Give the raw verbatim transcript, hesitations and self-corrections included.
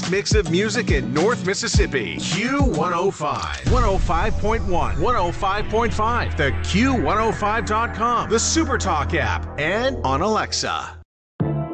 mix of music in North Mississippi. Q one oh five, one oh five point one, one oh five point five, the Q one oh five dot com, the SuperTalk app, and on Alexa.